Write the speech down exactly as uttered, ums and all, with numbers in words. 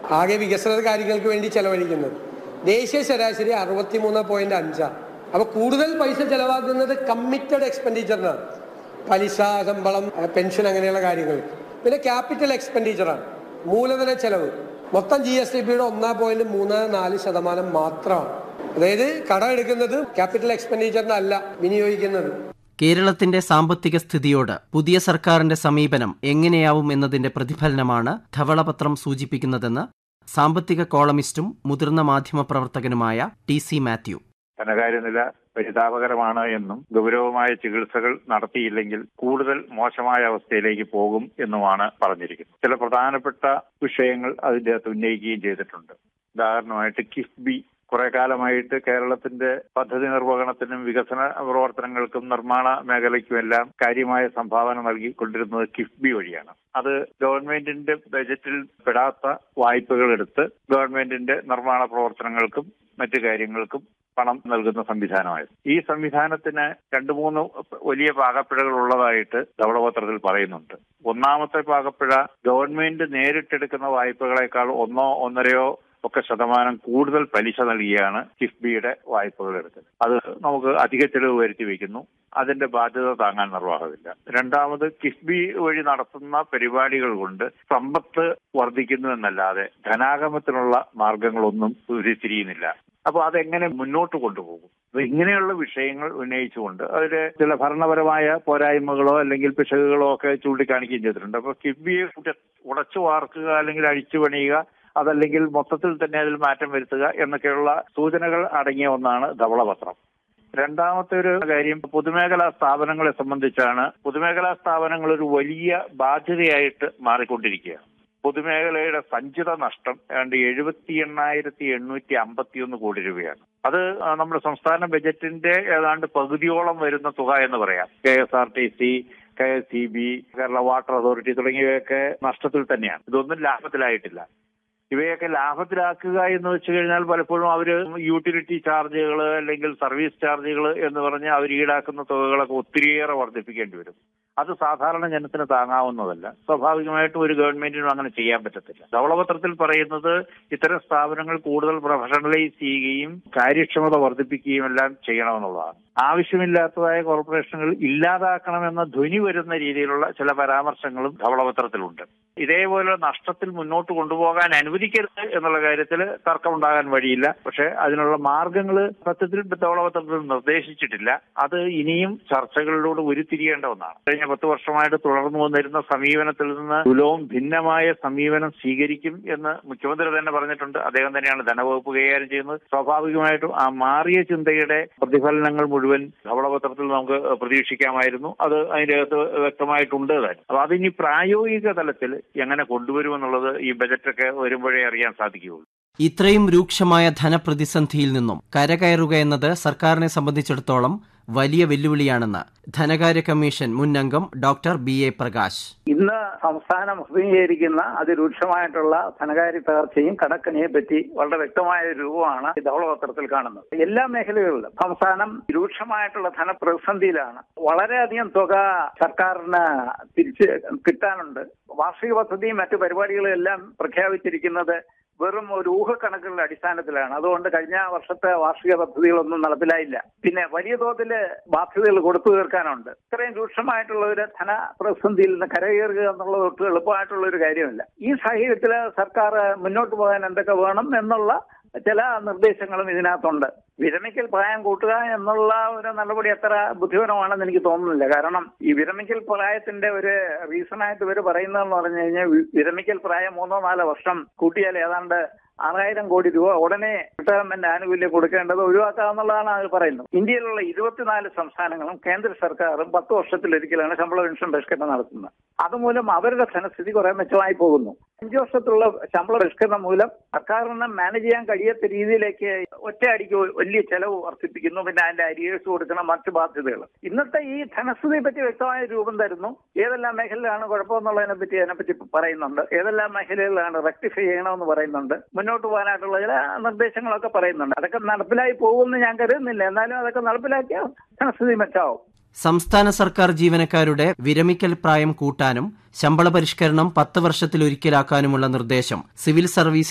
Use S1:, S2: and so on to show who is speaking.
S1: ആകെ വികസന കാര്യങ്ങൾക്ക് വേണ്ടി ചെലവഴിക്കുന്നത്. ദേശീയ ശരാശരി അറുപത്തിമൂന്ന് പോയിന്റ് അഞ്ചാണ്. അപ്പോൾ കൂടുതൽ പൈസ ചെലവാക്കുന്നത് കമ്മിറ്റഡ് എക്സ്പെൻഡിച്ചറിനാണ്. പലിശ, ശമ്പളം, പെൻഷൻ അങ്ങനെയുള്ള കാര്യങ്ങൾ. പിന്നെ ക്യാപിറ്റൽ എക്സ്പെൻഡിച്ചറാണ്, മൂലധന ചെലവ്. മൊത്തം ജി എസ് ടി പിയുടെ ഒന്നാ പോയിന്റ് മൂന്ന് നാല് ശതമാനം മാത്രമാണ്. അതായത് കടം എടുക്കുന്നത് ക്യാപിറ്റൽ എക്സ്പെൻഡിച്ചറിനല്ല വിനിയോഗിക്കുന്നത്.
S2: കേരളത്തിന്റെ സാമ്പത്തിക സ്ഥിതിയോട് പുതിയ സർക്കാരിന്റെ സമീപനം എങ്ങനെയാവും എന്നതിന്റെ പ്രതിഫലനമാണ് ധവളപത്രം സൂചിപ്പിക്കുന്നതെന്ന് സാമ്പത്തിക കോളമിസ്റ്റും മുതിർന്ന മാധ്യമപ്രവർത്തകനുമായ ടി സി മാത്യു.
S3: ധനകാര്യനില പരിതാപകരമാണ് എന്നും ഗൗരവമായ ചികിത്സകൾ നടത്തിയില്ലെങ്കിൽ കൂടുതൽ മോശമായ അവസ്ഥയിലേക്ക് പോകും എന്നുമാണ് പറഞ്ഞിരിക്കുന്നത്. ചില പ്രധാനപ്പെട്ട വിഷയങ്ങൾ അതിന്റെ അകത്ത് ഉന്നയിക്കുകയും ചെയ്തിട്ടുണ്ട്. ഉദാഹരണമായിട്ട് കിഫ്ബി കുറെ കാലമായിട്ട് കേരളത്തിന്റെ പദ്ധതി നിർവഹണത്തിനും വികസന പ്രവർത്തനങ്ങൾക്കും നിർമ്മാണ മേഖലയ്ക്കുമെല്ലാം കാര്യമായ സംഭാവന നൽകിക്കൊണ്ടിരുന്നത് കിഫ്ബി വഴിയാണ്. അത് ഗവൺമെന്റിന്റെ ബജറ്റിൽ പെടാത്ത വായ്പകൾ എടുത്ത് ഗവൺമെന്റിന്റെ നിർമ്മാണ പ്രവർത്തനങ്ങൾക്കും മറ്റു കാര്യങ്ങൾക്കും പണം നൽകുന്ന സംവിധാനമായിരുന്നു. ഈ സംവിധാനത്തിന് രണ്ടു മൂന്ന് വലിയ പാകപ്പിഴകൾ ഉള്ളതായിട്ട് ധവളപത്രത്തിൽ പറയുന്നുണ്ട്. ഒന്നാമത്തെ പാകപ്പിഴ, ഗവൺമെന്റ് നേരിട്ടെടുക്കുന്ന വായ്പകളെക്കാൾ ഒന്നോ ഒന്നരയോ ഒക്കെ ശതമാനം കൂടുതൽ പലിശ നൽകിയാണ് കിഫ്ബിയുടെ വായ്പകൾ എടുത്തത്. അത് നമുക്ക് അധിക ചെലവ് വരുത്തി വയ്ക്കുന്നു. അതിന്റെ ബാധ്യത താങ്ങാൻ നിർവാഹമില്ല. രണ്ടാമത്, കിഫ്ബി വഴി നടത്തുന്ന പരിപാടികൾ കൊണ്ട് സമ്പത്ത് വർദ്ധിക്കുന്നു എന്നല്ലാതെ ധനാഗമത്തിനുള്ള മാർഗങ്ങളൊന്നും ഉരുത്തിരിയുന്നില്ല. അപ്പൊ അതെങ്ങനെ മുന്നോട്ട് കൊണ്ടുപോകും? ഇങ്ങനെയുള്ള വിഷയങ്ങൾ ഉന്നയിച്ചുകൊണ്ട് അതിൽ ചില ഭരണപരമായ പോരായ്മകളോ അല്ലെങ്കിൽ പിശകുകളോ ഒക്കെ ചൂണ്ടിക്കാണിക്കുകയും ചെയ്തിട്ടുണ്ട്. അപ്പൊ കിഫ്ബിയെ ഉടച്ചു വാർക്കുക അല്ലെങ്കിൽ അഴിച്ചു പണിയുക, അതല്ലെങ്കിൽ മൊത്തത്തിൽ തന്നെ അതിൽ മാറ്റം വരുത്തുക എന്നൊക്കെയുള്ള സൂചനകൾ അടങ്ങിയ ഒന്നാണ് ധവളപത്രം. രണ്ടാമത്തെ ഒരു കാര്യം, പൊതുമേഖലാ സ്ഥാപനങ്ങളെ സംബന്ധിച്ചാണ്. പൊതുമേഖലാ സ്ഥാപനങ്ങൾ ഒരു വലിയ ബാധ്യതയായിട്ട് മാറിക്കൊണ്ടിരിക്കുകയാണ്. പൊതുമേഖലയുടെ സഞ്ചിത നഷ്ടം ഏതാണ്ട് എഴുപത്തി എണ്ണായിരത്തി എണ്ണൂറ്റി അമ്പത്തിയൊന്ന് കോടി രൂപയാണ്. അത് നമ്മുടെ സംസ്ഥാന ബജറ്റിന്റെ ഏതാണ്ട് പകുതിയോളം വരുന്ന തുക എന്ന് പറയാം. K S R T C, K S E B, Kerala water authority തുടങ്ങിയവയൊക്കെ നഷ്ടത്തിൽ തന്നെയാണ്. ഇതൊന്നും ലാഭത്തിലായിട്ടില്ല. ഇവയൊക്കെ ലാഭത്തിലാക്കുക എന്ന് വെച്ച് കഴിഞ്ഞാൽ പലപ്പോഴും അവര് യൂട്ടിലിറ്റി ചാർജുകൾ അല്ലെങ്കിൽ സർവീസ് ചാർജുകൾ എന്ന് പറഞ്ഞ് അവർ ഈടാക്കുന്ന തുകകളൊക്കെ ഒത്തിരിയേറെ വർദ്ധിപ്പിക്കേണ്ടി വരും. അത് സാധാരണ ജനത്തിന് താങ്ങാവുന്നതല്ല. സ്വാഭാവികമായിട്ടും ഒരു ഗവൺമെന്റിനും അങ്ങനെ ചെയ്യാൻ പറ്റത്തില്ല. ധവളപത്രത്തിൽ പറയുന്നത് ഇത്തരം സ്ഥാപനങ്ങൾ കൂടുതൽ പ്രൊഫഷണലൈസ് ചെയ്യുകയും കാര്യക്ഷമത വർദ്ധിപ്പിക്കുകയും എല്ലാം ചെയ്യണമെന്നുള്ളതാണ്. ആവശ്യമില്ലാത്തതായ കോർപ്പറേഷനുകൾ ഇല്ലാതാക്കണമെന്ന ധ്വനി വരുന്ന രീതിയിലുള്ള ചില പരാമർശങ്ങളും ധവളപത്രത്തിലുണ്ട്. ഇതേപോലെ നഷ്ടത്തിൽ മുന്നോട്ട് കൊണ്ടുപോകാൻ അനുവദിക്കരുത് എന്നുള്ള കാര്യത്തിൽ തർക്കമുണ്ടാകാൻ വഴിയില്ല. പക്ഷെ അതിനുള്ള മാർഗങ്ങൾ സത്യത്തിൽ ധവളപത്രത്തിൽ നിർദ്ദേശിച്ചിട്ടില്ല. അത് ഇനിയും ചർച്ചകളിലൂടെ ഉരുത്തിരിയേണ്ട ഒന്നാണ്. കഴിഞ്ഞ പത്ത് വർഷമായിട്ട് തുടർന്നു വന്നിരുന്ന സമീപനത്തിൽ നിന്ന് തുലവും ഭിന്നമായ സമീപനം സ്വീകരിക്കും എന്ന് മുഖ്യമന്ത്രി തന്നെ പറഞ്ഞിട്ടുണ്ട്. അദ്ദേഹം തന്നെയാണ് ധനവകുപ്പ് കൈകാര്യം ചെയ്യുന്നത്. സ്വാഭാവികമായിട്ടും ആ മാറിയ ചിന്തയുടെ പ്രതിഫലനങ്ങൾ മുഴുവൻ ധവളപത്രത്തിൽ നമുക്ക് പ്രതീക്ഷിക്കാമായിരുന്നു. അത് അതിന്റെ അകത്ത് വ്യക്തമായിട്ടുണ്ട് തന്നെ. അപ്പൊ അതിനി പ്രായോഗിക തലത്തിൽ എങ്ങനെ കൊണ്ടുവരുമെന്നുള്ളത് ഈ ബജറ്റൊക്കെ വരുമ്പോഴേ അറിയാൻ സാധിക്കുകയുള്ളൂ.
S2: ഇത്രയും രൂക്ഷമായ ധനപ്രതിസന്ധിയിൽ നിന്നും കരകയറുക എന്നത് സർക്കാരിനെ സംബന്ധിച്ചിടത്തോളം വലിയ വെല്ലുവിളിയാണെന്ന് ധനകാര്യ കമ്മീഷൻ മുൻ അംഗം ഡോക്ടർ ബി എ പ്രകാശ്.
S4: ഇന്ന് സംസ്ഥാനം അഭിമുഖീകരിക്കുന്ന അതിരൂക്ഷമായിട്ടുള്ള ധനകാര്യ തകർച്ചയും കടക്കണിയെ പറ്റി വളരെ വ്യക്തമായ ഒരു രൂപമാണ് ധവളപത്രത്തിൽ കാണുന്നത്. എല്ലാ മേഖലകളിലും സംസ്ഥാനം രൂക്ഷമായിട്ടുള്ള ധനപ്രതിസന്ധിയിലാണ്. വളരെയധികം തുക സർക്കാരിന് തിരിച്ച് കിട്ടാനുണ്ട്. വാർഷിക പദ്ധതിയും മറ്റു പരിപാടികളും എല്ലാം പ്രഖ്യാപിച്ചിരിക്കുന്നത് വെറും ഒരു ഊഹക്കണക്കുകളുടെ അടിസ്ഥാനത്തിലാണ്. അതുകൊണ്ട് കഴിഞ്ഞ വർഷത്തെ വാർഷിക പദ്ധതികളൊന്നും നടപ്പിലായില്ല. പിന്നെ വലിയ തോതിൽ ബാധ്യതകൾ കൊടുത്തു തീർക്കാനുണ്ട്. ഇത്രയും രൂക്ഷമായിട്ടുള്ള ഒരു ധന പ്രതിസന്ധിയിൽ നിന്ന് കരകയറുക എന്നുള്ളത് ഒട്ടും എളുപ്പമായിട്ടുള്ള ഒരു കാര്യമല്ല. ഈ സാഹചര്യത്തിൽ സർക്കാർ മുന്നോട്ട് പോകാൻ എന്തൊക്കെ വേണം എന്നുള്ള ചില നിർദ്ദേശങ്ങളും ഇതിനകത്തുണ്ട്. വിരമിക്കൽ പ്രായം കൂട്ടുക എന്നുള്ള ഒരു നടപടി അത്ര ബുദ്ധിപരമാണെന്ന് എനിക്ക് തോന്നുന്നില്ല. കാരണം ഈ വിരമിക്കൽ പ്രായത്തിന്റെ ഒരു റീസണായിട്ട് ഇവർ പറയുന്നതെന്ന് പറഞ്ഞു കഴിഞ്ഞാൽ വിരമിക്കൽ പ്രായം മൂന്നോ നാലോ വർഷം കൂട്ടിയാൽ ഏതാണ്ട് ആറായിരം കോടി രൂപ ഉടനെ റിട്ടയർമെന്റ് ആനുകൂല്യം കൊടുക്കേണ്ടത് ഒഴിവാക്കാമെന്നുള്ളതാണ് അത് പറയുന്നത്. ഇന്ത്യയിലുള്ള ഇരുപത്തിനാല് സംസ്ഥാനങ്ങളും കേന്ദ്ര സർക്കാരും പത്ത് വർഷത്തിലൊരിക്കലാണ് ശമ്പള പെൻഷൻ പരിഷ്കരണം നടത്തുന്നത്. അതുമൂലം അവരുടെ ധനസ്ഥിതി കുറെ മെച്ചമായി പോകുന്നു. അഞ്ചു വർഷത്തുള്ള ശമ്പള പരിഷ്കരണം മൂലം സർക്കാരിന് മാനേജ് ചെയ്യാൻ കഴിയാത്ത രീതിയിലേക്ക് ഒറ്റയടിക്ക് വലിയ ചെലവ് വർദ്ധിപ്പിക്കുന്നു. പിന്നെ അതിന്റെ അരിയേഴ്സ് കൊടുക്കണം, മറ്റു ബാധ്യതകൾ. ഇന്നത്തെ ഈ ധനസ്ഥിതിയെ പറ്റി വ്യക്തമായ രൂപം തരുന്നു. ഏതെല്ലാം മേഖലയിലാണ് കുഴപ്പമെന്നുള്ളതിനെ പറ്റി അതിനെപ്പറ്റി പറയുന്നുണ്ട്. ഏതെല്ലാം മേഖലകളിലാണ് റെക്ടിഫൈ ചെയ്യണമെന്ന് പറയുന്നുണ്ട്. മുന്നോട്ട് പോകാനായിട്ടുള്ള ചില നിർദ്ദേശങ്ങളൊക്കെ പറയുന്നുണ്ട്. അതൊക്കെ നടപ്പിലായി പോകുമെന്ന് ഞാൻ കരുതുന്നില്ല. എന്നാലും അതൊക്കെ നടപ്പിലാക്കിയാൽ ധനസ്ഥിതി മെച്ചമാവും.
S2: സംസ്ഥാന സർക്കാർ ജീവനക്കാരുടെ വിരമിക്കൽ പ്രായം കൂട്ടാനും ശമ്പള പരിഷ്കരണം പത്ത് വർഷത്തിലൊരിക്കലാക്കാനുമുള്ള നിർദ്ദേശം സിവിൽ സർവീസ്